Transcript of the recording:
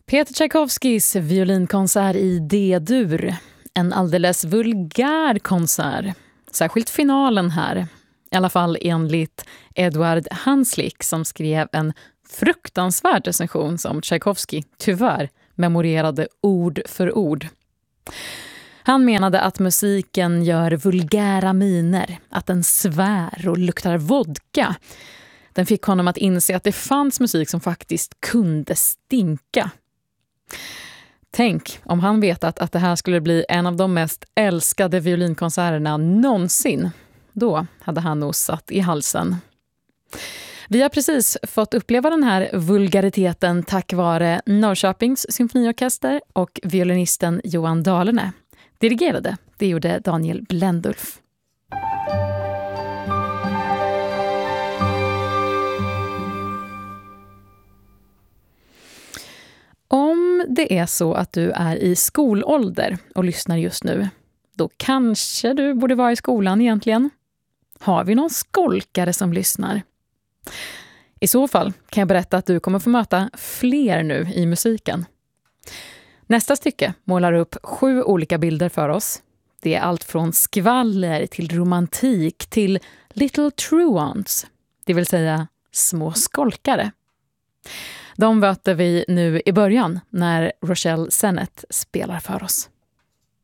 Peter Tchaikovskys violinkonsert i D-dur. En alldeles vulgär konsert. Särskilt finalen här. I alla fall enligt Eduard Hanslick som skrev en fruktansvärd recension som Tchaikovsky tyvärr memorerade ord för ord. Han menade att musiken gör vulgära miner, att den svär och luktar vodka. Den fick honom att inse att det fanns musik som faktiskt kunde stinka. Tänk om han vetat att det här skulle bli en av de mest älskade violinkonserterna någonsin. Då hade han nog satt i halsen. Vi har precis fått uppleva den här vulgariteten tack vare Norrköpings symfoniorkester och violinisten Johan Dahlerne. Dirigerade, det gjorde Daniel Blendulf. Om det är så att du är i skolålder och lyssnar just nu, då kanske du borde vara i skolan egentligen. Har vi någon skolkare som lyssnar? I så fall kan jag berätta att du kommer få möta fler nu i musiken. Nästa stycke målar upp 7 olika bilder för oss. Det är allt från skvaller till romantik till little truants, det vill säga små skolkare. De möter vi nu i början när Rochelle Sennett spelar för oss.